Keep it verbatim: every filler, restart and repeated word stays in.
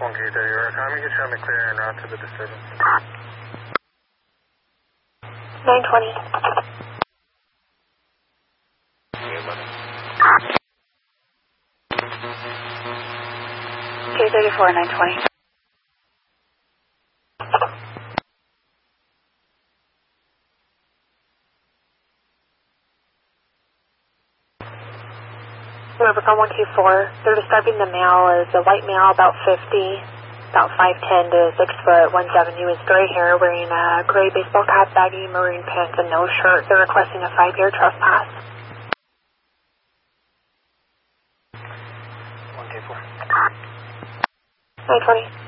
one K thirty, right? Time to get you on the clear and route to the disturbance. nine twenty. K thirty-four, nine twenty. Rubicon one two four, they're describing the male as a white male, about fifty, about five ten to six foot, one seventy, with gray hair, wearing a gray baseball cap, baggy maroon pants, and no shirt. They're requesting a five-year trespass. one K four. nine twenty.